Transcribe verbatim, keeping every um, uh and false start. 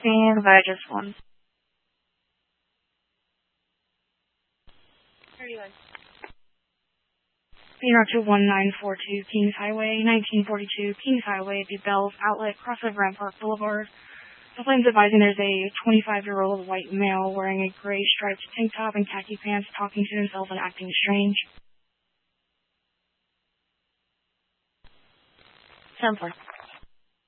Stand by just one. Zero two one nine four two Kings Highway, nineteen forty-two Kings Highway, the Bells Outlet, crossover Grant Park Boulevard. The flame's advising there's a twenty-five-year-old white male wearing a gray striped tank top and khaki pants talking to himself and acting strange. ten four.